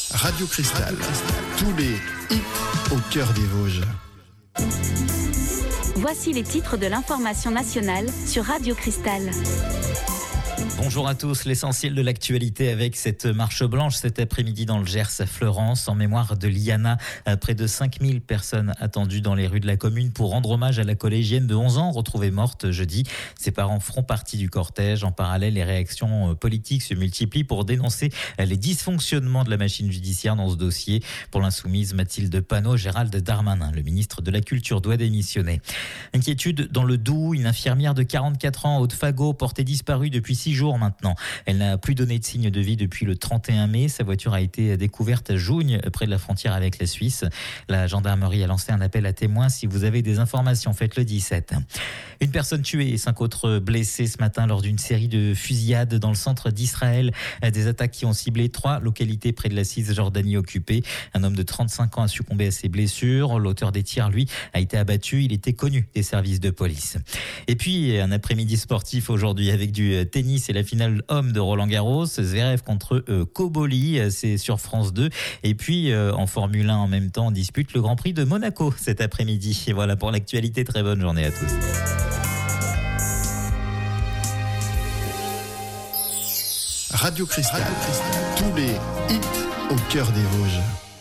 Radio Cristal. Tous les hits au cœur des Vosges. Voici les titres de l'information nationale sur Radio Cristal. Bonjour à tous, l'essentiel de l'actualité avec cette marche blanche cet après-midi dans le Gers à Fleurance en mémoire de Liana. Près de 5000 personnes attendues dans les rues de la commune pour rendre hommage à la collégienne de 11 ans retrouvée morte jeudi. Ses parents feront partie du cortège. En parallèle, les réactions politiques se multiplient pour dénoncer les dysfonctionnements de la machine judiciaire dans ce dossier. Pour l'insoumise Mathilde Panot, Gérald Darmanin, le ministre de la Culture, doit démissionner. Inquiétude dans le Doubs, une infirmière de 44 ans, Haute-Fagot, portée disparue depuis 6 jours maintenant. Elle n'a plus donné de signe de vie depuis le 31 mai. Sa voiture a été découverte à Jougne, près de la frontière avec la Suisse. La gendarmerie a lancé un appel à témoins. Si vous avez des informations, faites le 17. Une personne tuée et 5 autres blessés ce matin lors d'une série de fusillades dans le centre d'Israël. Des attaques qui ont ciblé 3 localités près de la Cisjordanie occupée. Un homme de 35 ans a succombé à ses blessures. L'auteur des tirs, lui, a été abattu. Il était connu des services de police. Et puis, un après-midi sportif aujourd'hui avec du tennis et la finale homme de Roland-Garros. Zverev contre Koboli, c'est sur France 2. Et puis, en Formule 1 en même temps, on dispute le Grand Prix de Monaco cet après-midi. Et voilà pour l'actualité. Très bonne journée à tous. Radio Cristal. Tous les hits au cœur des Vosges.